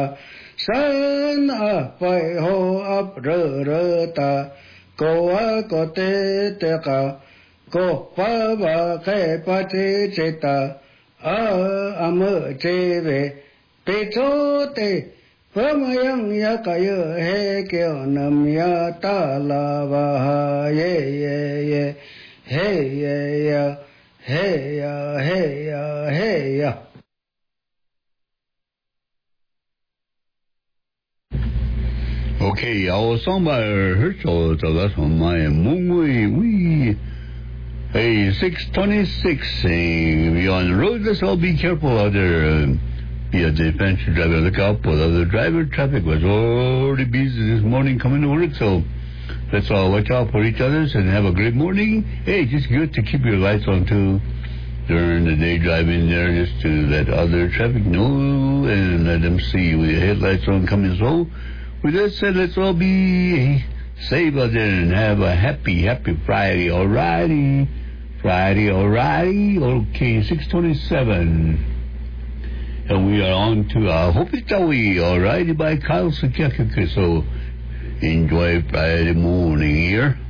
san pai ho ap rơ ta ko a ko te ka ko pa ba ke pa te ta a am che ve pe cho te pa ma yang ya ka ye he ke nam ya ta la ba ye hey ya hey ya. Okay, our song by Herschel, so that's on my Mungwe. Hey, 6:26. Be on the road. Let's all be careful out there. Be a defensive driver. Look out for the other driver. Traffic was already busy this morning coming to work, so let's all watch out for each other and have a great morning. Hey, just good to keep your lights on too during the day driving there, just to let other traffic know and let them see with your headlights on coming slow. With that said, let's all be safe out there and have a happy Friday, alrighty. Okay, 6:27. And we are on to Hope Itawi, alrighty, by Kyle Sukiakake. So enjoy Friday morning here.